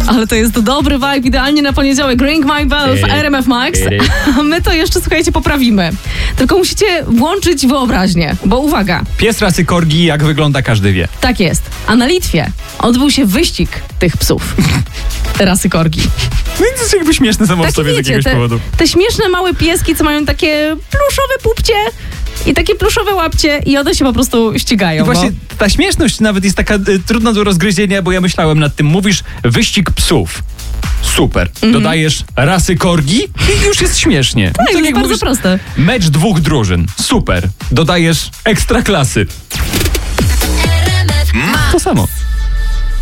Ale to jest dobry vibe, idealnie na poniedziałek. Ring My Bell w RMF Max. A my to jeszcze, słuchajcie, poprawimy. Tylko musicie włączyć wyobraźnię, bo uwaga. Pies rasy korgi, jak wygląda, każdy wie. Tak jest. A na Litwie odbył się wyścig tych psów rasy korgi. No i to jest jakby śmieszne samo w sobie z jakiegoś powodu. Te śmieszne małe pieski, co mają takie pluszowe pupcie i takie pluszowe łapcie i one się po prostu ścigają. I właśnie ta śmieszność nawet jest taka trudna do rozgryzienia, bo ja myślałem nad tym. Mówisz wyścig psów. Super. Dodajesz rasy korgi i już jest śmiesznie. Tak, no jest bardzo proste. Mecz 2 drużyn. Super. Dodajesz ekstraklasy. To samo.